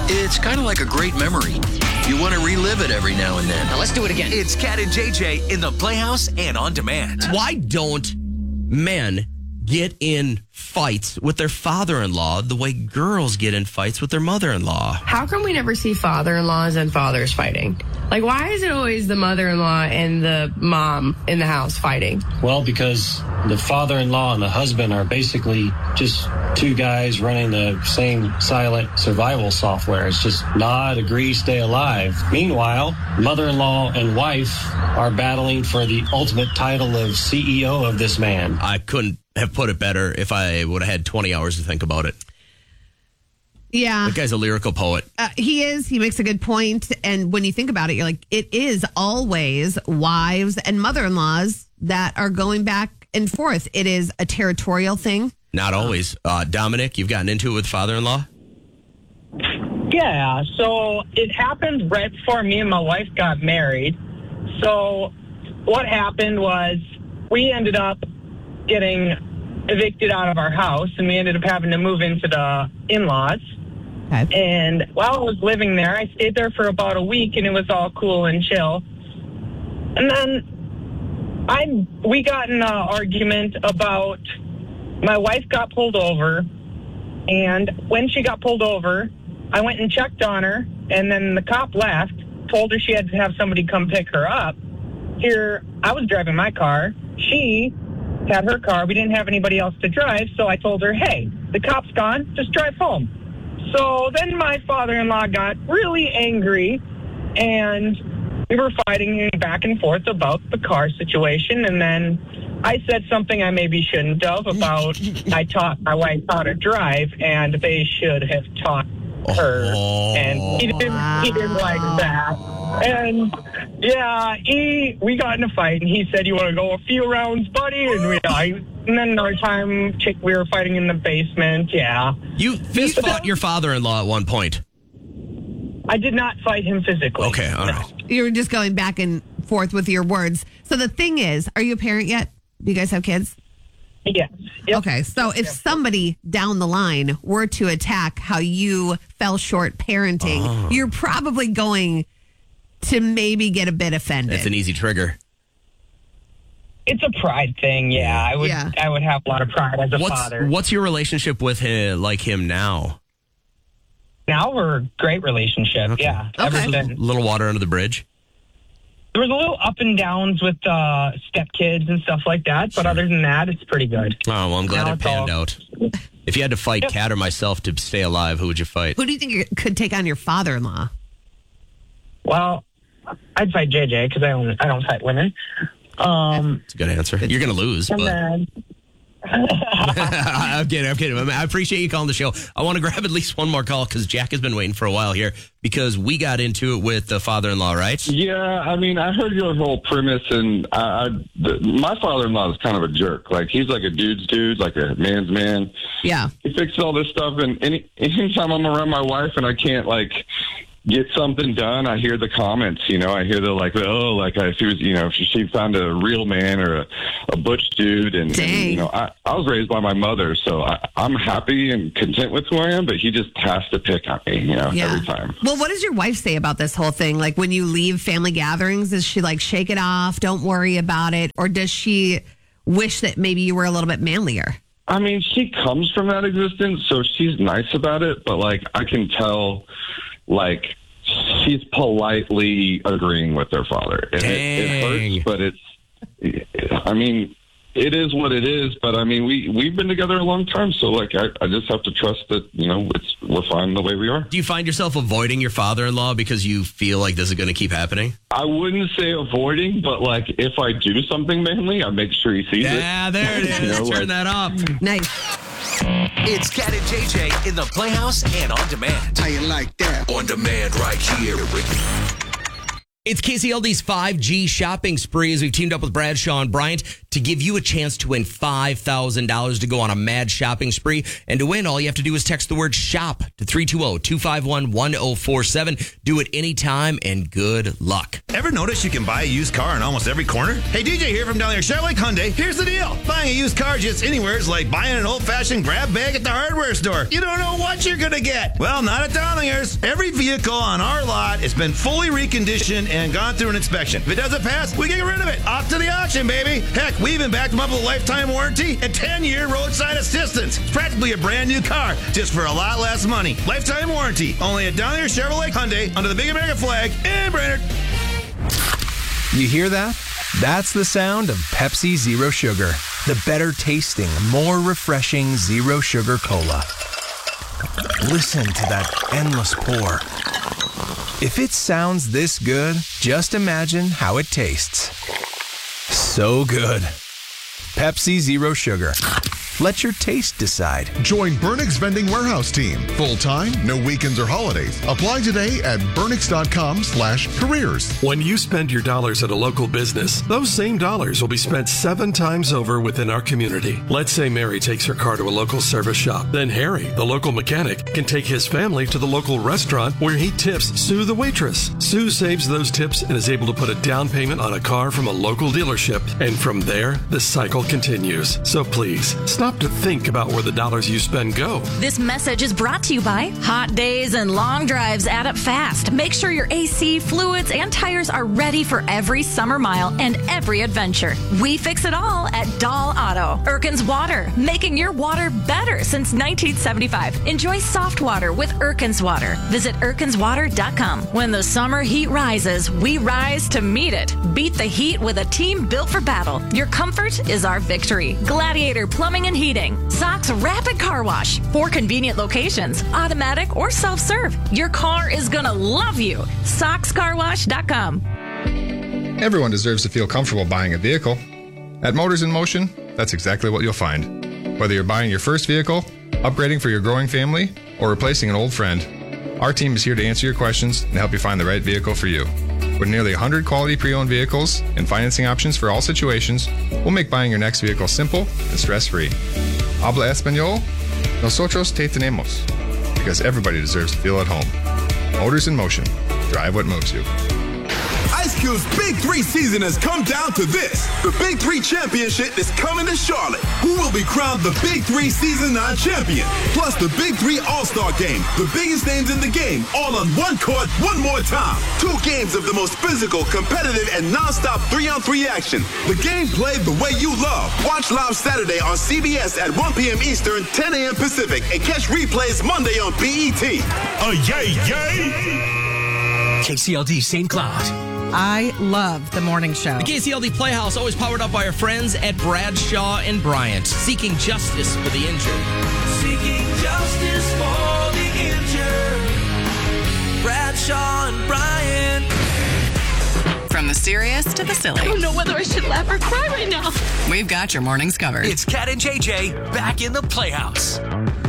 It's kind of like a great memory. You want to relive it every now and then. Now let's do it again. It's Cat and JJ in the Playhouse and on demand. Why don't men get in fights with their father-in-law the way girls get in fights with their mother-in-law? How come we never see father-in-laws and fathers fighting? Like, why is it always the mother-in-law and the mom in the house fighting? Well, because the father-in-law and the husband are basically just two guys running the same silent survival software. It's just nod, agree, stay alive. Meanwhile, mother-in-law and wife are battling for the ultimate title of CEO of this man. I couldn't have put it better if I would have had 20 hours to think about it. Yeah. That guy's a lyrical poet. He is. He makes a good point. And when you think about it, you're like, it is always wives and mother-in-laws that are going back and forth. It is a territorial thing. Not always. Dominic, you've gotten into it with father-in-law? Yeah, so it happened right before me and my wife got married. So what happened was we ended up getting evicted out of our house, and we ended up having to move into the in-laws. Okay. And while I was living there, I stayed there for about a week, and it was all cool and chill. And then we got in an argument about my wife got pulled over, and when she got pulled over, I went and checked on her, and then the cop left, told her she had to have somebody come pick her up. Here, I was driving my car. She had her car. We didn't have anybody else to drive, so I told her, hey, the cop's gone. Just drive home. So then my father-in-law got really angry, and we were fighting back and forth about the car situation, and then I said something I maybe shouldn't have about I taught my wife how to drive, and they should have taught her. And he didn't like that. And yeah, we got in a fight, and he said, "You want to go a few rounds, buddy?" And and then another time, we were fighting in the basement. Yeah, you fist fought your father-in-law at one point. I did not fight him physically. Okay, all right. You were just going back and forth with your words. So the thing is, are you a parent yet? Do you guys have kids? Yes. Yep. Okay, so if somebody down the line were to attack how you fell short parenting, you're probably going to maybe get a bit offended. It's an easy trigger. It's a pride thing, yeah. I would have a lot of pride as a father. What's your relationship with him now? Now we're a great relationship, okay. yeah. Okay. A little water under the bridge? There was a little up and downs with stepkids and stuff like that, but other than that, it's pretty good. Oh, well, I'm glad it panned out. If you had to fight Kat or myself to stay alive, who would you fight? Who do you think could take on your father-in-law? Well, I'd fight JJ because I don't fight women. That's a good answer. You're going to lose. And but... then... I'm kidding. I appreciate you calling the show. I want to grab at least one more call because Jack has been waiting for a while here because we got into it with the father-in-law, right? Yeah, I mean, I heard your whole premise, and my father-in-law is kind of a jerk. Like, he's like a dude's dude, like a man's man. Yeah. He fixes all this stuff, and anytime I'm around my wife and I can't, like, get something done, I hear the comments, I hear the if she found a real man or a butch dude. And I was raised by my mother, so I'm happy and content with who I am, but he just has to pick on me, every time. Well, what does your wife say about this whole thing? Like when you leave family gatherings, is she like, shake it off, don't worry about it? Or does she wish that maybe you were a little bit manlier? I mean, she comes from that existence, so she's nice about it, but like I can tell, like, she's politely agreeing with her father. And it hurts, but it is what it is. But I mean, we've been together a long time, so like I just have to trust that we're fine the way we are. Do you find yourself avoiding your father-in-law because you feel like this is going to keep happening? I wouldn't say avoiding, but like if I do something manly, I make sure he sees it. Yeah, there it is. Turn that up. Nice. It's Cat and JJ in the Playhouse and on demand. How you like that? On demand right here. It's KCLD's 5G shopping spree as we've teamed up with Bradshaw and Bryant to give you a chance to win $5,000 to go on a mad shopping spree. And to win, all you have to do is text the word SHOP to 320-251-1047. Do it anytime, and good luck. Ever notice you can buy a used car in almost every corner? Hey, DJ here from down there, Chevrolet Hyundai. Here's the deal. Buying a used car just anywhere is like buying an old-fashioned grab bag at the hardware store. You don't know what you're going to get. Well, not at Dowlingers. Every vehicle on our lot has been fully reconditioned and gone through an inspection. If it doesn't pass, we get rid of it. Off to the auction, baby. Heck, we even backed them up with a lifetime warranty and 10-year roadside assistance. It's practically a brand new car, just for a lot less money. Lifetime warranty. Only at Down Here Chevrolet Hyundai under the Big American flag in Brainerd. You hear that? That's the sound of Pepsi Zero Sugar. The better tasting, more refreshing Zero Sugar Cola. Listen to that endless pour. If it sounds this good, just imagine how it tastes. So good. Pepsi Zero Sugar. Let your taste decide. Join Burnix Vending Warehouse Team. Full-time, no weekends or holidays. Apply today at burnix.com/careers. When you spend your dollars at a local business, those same dollars will be spent 7 times over within our community. Let's say Mary takes her car to a local service shop. Then Harry, the local mechanic, can take his family to the local restaurant where he tips Sue the waitress. Sue saves those tips and is able to put a down payment on a car from a local dealership. And from there, the cycle continues. So please, stop to think about where the dollars you spend go. This message is brought to you by hot days and long drives add up fast. Make sure your AC, fluids, and tires are ready for every summer mile and every adventure. We fix it all at Dahl Auto. Erkin's Water, making your water better since 1975. Enjoy soft water with Erkin's Water. Visit erkinswater.com. When the summer heat rises, we rise to meet it. Beat the heat with a team built for battle. Your comfort is our victory. Gladiator Plumbing and Heating. Sox Rapid Car Wash. 4 convenient locations, automatic or self-serve. Your car is gonna love you. SoxCarWash.com. Everyone deserves to feel comfortable buying a vehicle. At Motors in Motion, that's exactly what you'll find. Whether you're buying your first vehicle, upgrading for your growing family, or replacing an old friend, our team is here to answer your questions and help you find the right vehicle for you. With nearly 100 quality pre-owned vehicles and financing options for all situations, we'll make buying your next vehicle simple and stress-free. Habla Español? Nosotros te tenemos. Because everybody deserves to feel at home. Motors in Motion. Drive what moves you. Ice Cube's Big 3 season has come down to this. The Big 3 Championship is coming to Charlotte. Who will be crowned the Big 3 Season 9 champion? Plus the Big 3 All-Star Game. The biggest names in the game, all on one court, one more time. 2 games of the most physical, competitive, and non-stop 3-on-3 action. The game played the way you love. Watch live Saturday on CBS at 1 p.m. Eastern, 10 a.m. Pacific, and catch replays Monday on BET. Yay! KCLD St. Cloud. I love the morning show. The KCLD Playhouse, always powered up by our friends at Bradshaw and Bryant, seeking justice for the injured. Seeking justice for the injured. Bradshaw and Bryant. From the serious to the silly. I don't know whether I should laugh or cry right now. We've got your mornings covered. It's Cat and JJ back in the Playhouse.